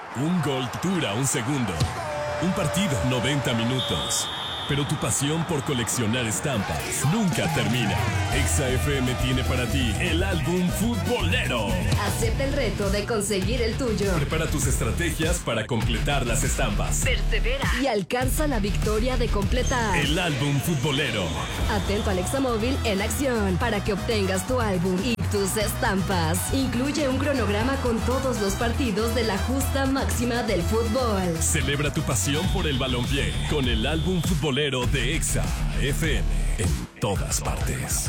Un gol dura un segundo. Un partido, 90 minutos. Pero tu pasión por coleccionar estampas nunca termina. Exa FM tiene para ti el álbum futbolero. Acepta el reto de conseguir el tuyo. Prepara tus estrategias para completar las estampas. Persevera y alcanza la victoria de completar el álbum futbolero. Atento al Examóvil en acción para que obtengas tu álbum y tus estampas. Incluye un cronograma con todos los partidos de la justa máxima del fútbol. Celebra tu pasión por el balompié con el álbum futbolero de Exa FM en todas partes.